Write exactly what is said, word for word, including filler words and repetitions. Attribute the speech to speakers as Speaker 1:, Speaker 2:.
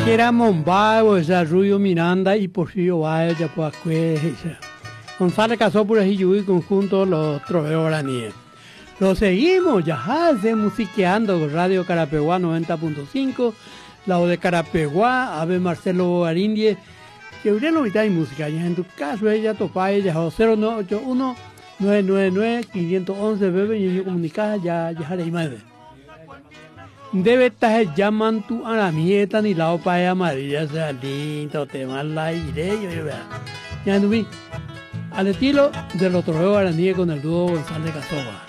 Speaker 1: Era Mombago, esa Rubio Miranda y Porfirio Báez, Yapuacue, González casó por Ajiyuy conjunto los troveos guaraníes. Lo seguimos, ya hace musiqueando Radio Carapeguá noventa punto cinco, la voz de Carapeguá, Ave Marcelo Bogarindie, que hubiera novedad y música. Ya en tu caso, ella topa ella cero nueve ocho uno nueve nueve nueve cinco uno uno, bebé, y yo comunicada, ya, ya haré más. Debe estar llaman tu a la mieta ni la opa de amarilla, sea lindo, tema al aire, yo, yo, vea. Ya no vi. Al estilo de los troveos guaraníes con el dúo González Casoba.